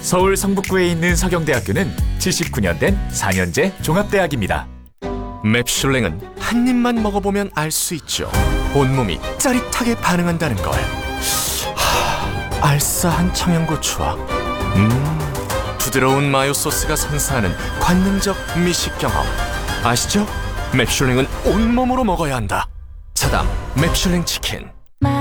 서울 성북구에 있는 서경대학교는 79년 된 4년제 종합대학입니다. 맵슐랭은 한 입만 먹어보면 알 수 있죠. 온몸이 짜릿하게 반응한다는 걸. 알싸한 청양고추와 부드러운 마요 소스가 선사하는 관능적 미식 경험. 아시죠? 맵슐랭은 온몸으로 먹어야 한다. 차담 맵슐랭 치킨.